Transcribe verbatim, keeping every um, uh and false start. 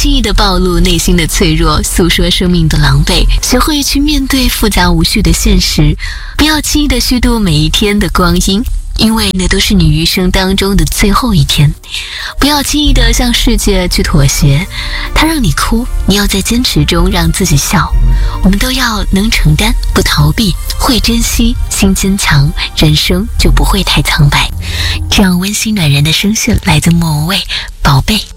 轻易的暴露内心的脆弱，诉说生命的狼狈，学会去面对复杂无序的现实，不要轻易的虚度每一天的光阴，因为那都是你余生当中的最后一天。不要轻易的向世界去妥协，它让你哭，你要在坚持中让自己笑。我们都要能承担，不逃避，会珍惜，心坚强，人生就不会太苍白。这样温馨暖人的声线来自莫文蔚，宝贝。